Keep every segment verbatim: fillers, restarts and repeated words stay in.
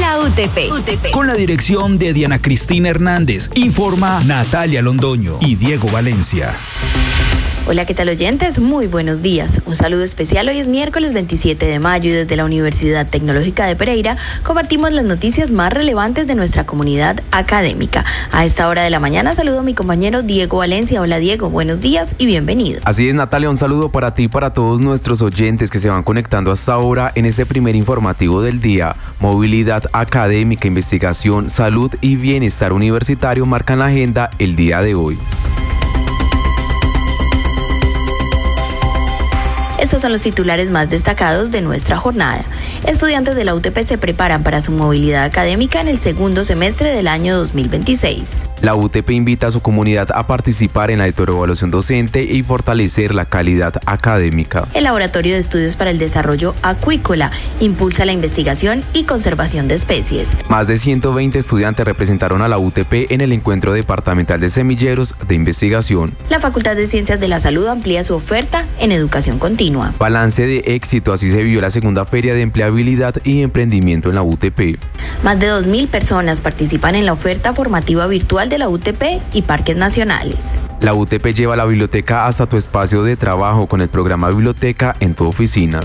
la U T P. U T P. Con la dirección de Diana Cristina Hernández. Informa Natalia Londoño y Diego Valencia. Hola, ¿qué tal, oyentes? Muy buenos días. Un saludo especial. Hoy es miércoles veintisiete de mayo y desde la Universidad Tecnológica de Pereira compartimos las noticias más relevantes de nuestra comunidad académica. A esta hora de la mañana saludo a mi compañero Diego Valencia. Hola, Diego, buenos días y bienvenido. Así es, Natalia, un saludo para ti y para todos nuestros oyentes que se van conectando hasta ahora en este primer informativo del día. Movilidad académica, investigación, salud y bienestar universitario marcan la agenda el día de hoy. Estos son los titulares más destacados de nuestra jornada. Estudiantes de la U T P se preparan para su movilidad académica en el segundo semestre del año dos mil veintiséis. La U T P invita a su comunidad a participar en la heteroevaluación docente y fortalecer la calidad académica. El Laboratorio de Estudios para el Desarrollo Acuícola impulsa la investigación y conservación de especies. Más de ciento veinte estudiantes representaron a la U T P en el Encuentro Departamental de Semilleros de Investigación. La Facultad de Ciencias de la Salud amplía su oferta en educación continua. Balance de éxito, así se vivió la segunda Feria de Empleabilidad y Emprendimiento en la U T P. Más de dos mil personas participan en la oferta formativa virtual de la U T P y parques nacionales. La U T P lleva la biblioteca hasta tu espacio de trabajo con el programa Biblioteca en tu oficina.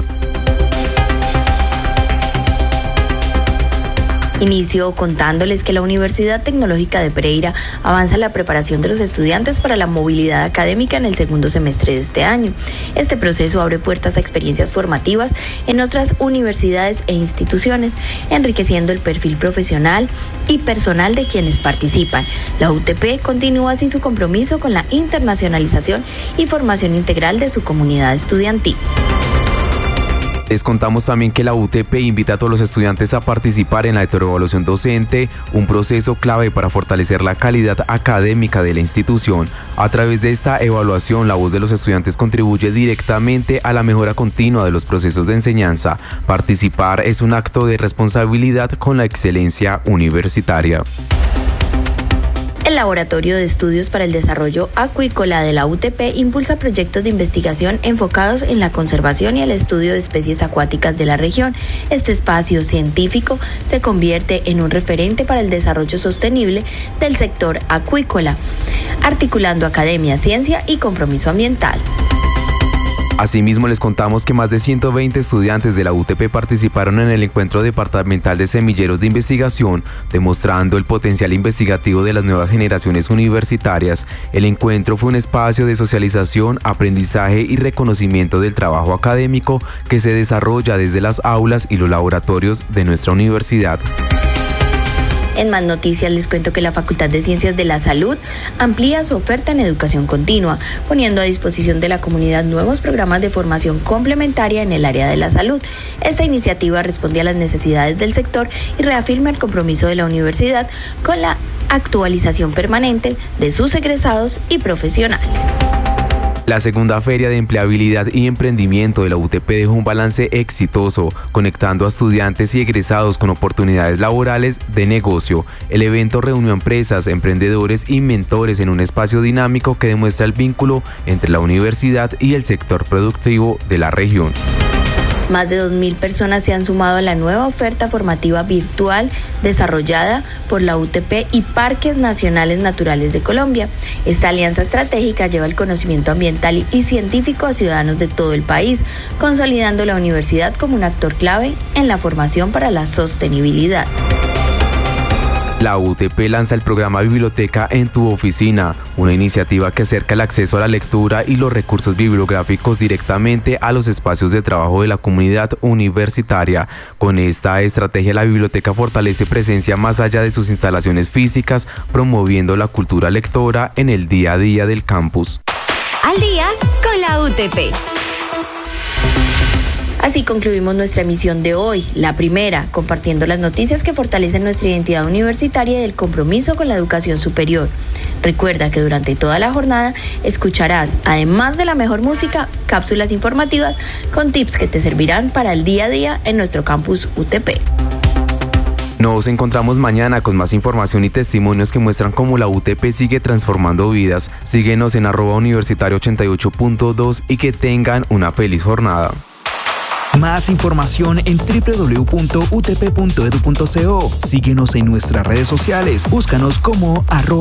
Inicio contándoles que la Universidad Tecnológica de Pereira avanza en la preparación de los estudiantes para la movilidad académica en el segundo semestre de este año. Este proceso abre puertas a experiencias formativas en otras universidades e instituciones, enriqueciendo el perfil profesional y personal de quienes participan. La U T P continúa así su compromiso con la internacionalización y formación integral de su comunidad estudiantil. Les contamos también que la U T P invita a todos los estudiantes a participar en la heteroevaluación docente, un proceso clave para fortalecer la calidad académica de la institución. A través de esta evaluación, la voz de los estudiantes contribuye directamente a la mejora continua de los procesos de enseñanza. Participar es un acto de responsabilidad con la excelencia universitaria. El Laboratorio de Estudios para el Desarrollo Acuícola de la U T P impulsa proyectos de investigación enfocados en la conservación y el estudio de especies acuáticas de la región. Este espacio científico se convierte en un referente para el desarrollo sostenible del sector acuícola, articulando academia, ciencia y compromiso ambiental. Asimismo, les contamos que más de ciento veinte estudiantes de la U T P participaron en el Encuentro Departamental de Semilleros de Investigación, demostrando el potencial investigativo de las nuevas generaciones universitarias. El encuentro fue un espacio de socialización, aprendizaje y reconocimiento del trabajo académico que se desarrolla desde las aulas y los laboratorios de nuestra universidad. En más noticias les cuento que la Facultad de Ciencias de la Salud amplía su oferta en educación continua, poniendo a disposición de la comunidad nuevos programas de formación complementaria en el área de la salud. Esta iniciativa responde a las necesidades del sector y reafirma el compromiso de la universidad con la actualización permanente de sus egresados y profesionales. La segunda Feria de Empleabilidad y Emprendimiento de la U T P dejó un balance exitoso, conectando a estudiantes y egresados con oportunidades laborales de negocio. El evento reunió a empresas, emprendedores y mentores en un espacio dinámico que demuestra el vínculo entre la universidad y el sector productivo de la región. Más de dos mil personas se han sumado a la nueva oferta formativa virtual desarrollada por la U T P y Parques Nacionales Naturales de Colombia. Esta alianza estratégica lleva el conocimiento ambiental y científico a ciudadanos de todo el país, consolidando la universidad como un actor clave en la formación para la sostenibilidad. La U T P lanza el programa Biblioteca en tu oficina, una iniciativa que acerca el acceso a la lectura y los recursos bibliográficos directamente a los espacios de trabajo de la comunidad universitaria. Con esta estrategia, la biblioteca fortalece presencia más allá de sus instalaciones físicas, promoviendo la cultura lectora en el día a día del campus. Al día con la U T P. Así concluimos nuestra emisión de hoy, la primera, compartiendo las noticias que fortalecen nuestra identidad universitaria y el compromiso con la educación superior. Recuerda que durante toda la jornada escucharás, además de la mejor música, cápsulas informativas con tips que te servirán para el día a día en nuestro campus U T P. Nos encontramos mañana con más información y testimonios que muestran cómo la U T P sigue transformando vidas. Síguenos en arroba universitario ochenta y ocho punto dos y que tengan una feliz jornada. Más información en doble u doble u doble u punto u t p punto e d u punto c o. Síguenos en nuestras redes sociales. Búscanos como arroba